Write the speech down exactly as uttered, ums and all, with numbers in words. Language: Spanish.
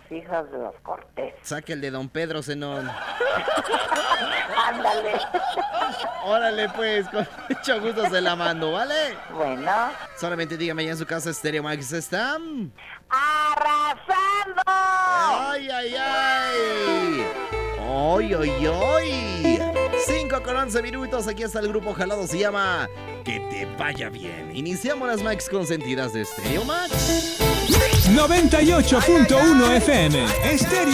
hijos de los Cortés. Saque el de Don Pedro, Zenón. Ándale. Órale, pues, con mucho gusto se la mando, ¿vale? Bueno. Solamente dígame, ¿ya en su casa Stereo Max está? ¡Arrasando! ¡Ay, ay, ay! ¡Ay, ay, ay! cinco con once minutos, aquí está el grupo jalado, se llama Que te vaya bien. Iniciamos las Max consentidas de Stereo Max. noventa y ocho punto uno F M, Stereo